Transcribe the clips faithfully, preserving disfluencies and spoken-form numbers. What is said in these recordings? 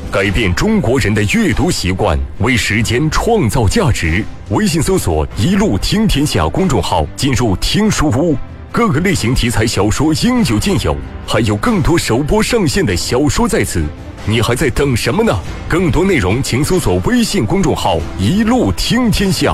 改变中国人的阅读习惯，为时间创造价值。微信搜索“一路听天下”公众号，进入听书屋，各个类型题材小说应有尽有，还有更多首播上线的小说在此，你还在等什么呢？更多内容请搜索微信公众号“一路听天下”。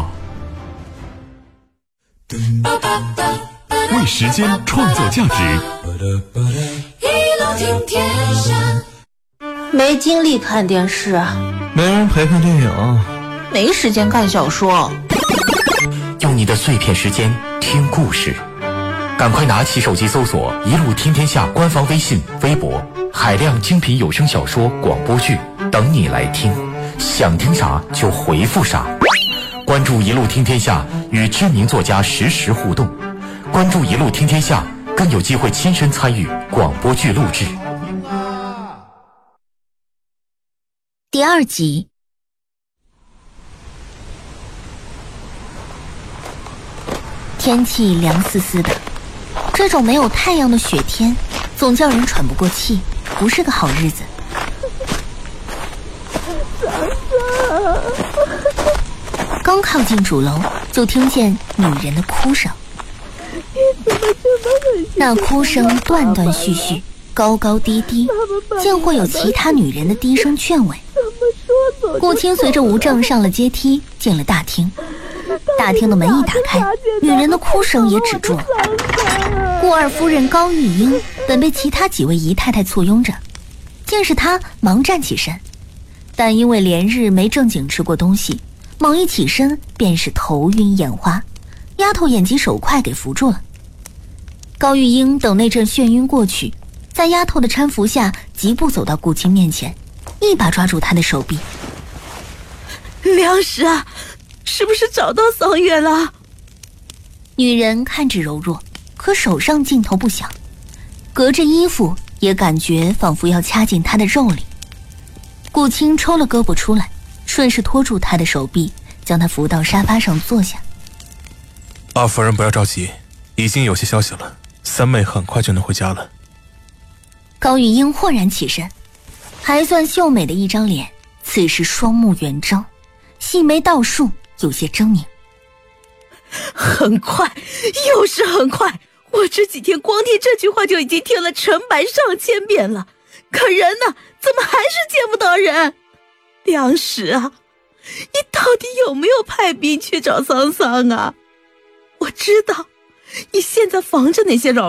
为时间创造价值， 一路听天下。 没精力看电视， 没人陪看电影， 没时间看小说。 用你的碎片时间听故事，赶快拿起手机搜索“一路听天下”官方微信、微博，海量精品有声小说、广播剧等你来听，想听啥就回复啥。关注“一路听天下”，与知名作家实时互动。关注“一路听天下”，更有机会亲身参与广播剧录制。 第二集。天气凉丝丝的，这种没有太阳的雪天总叫人喘不过气，不是个好日子。刚靠近主楼，就听见女人的哭声。那哭声断断续续，高高低低，见或有其他女人的低声劝慰。顾青随着吴正上了阶梯，进了大厅。大厅的门一打开，女人的哭声也止住了。顾二夫人高玉英本被其他几位姨太太簇拥着，见是她忙站起身，但因为连日没正经吃过东西，猛一起身便是头晕眼花，丫头眼疾手快给扶住了。高玉英等那阵眩晕过去，在丫头的搀扶下疾步走到顾青面前，一把抓住她的手臂。 梁石啊，是不是找到桑月了？ 女人看着柔弱，可手上劲头不小，隔着衣服也感觉仿佛要掐进她的肉里。顾青抽了胳膊出来，顺势拖住她的手臂，将她扶到沙发上坐下。 二夫人不要着急，已经有些消息了，三妹很快就能回家了。 高玉英豁然起身，还算秀美的一张脸，此时双目圆睁，细眉倒竖，有些狰狞。 很快，又是很快，我这几天光听这句话就已经听了成百上千遍了，可人呢，怎么还是见不到人？梁石啊，你到底有没有派兵去找桑桑啊？我知道你现在防着那些老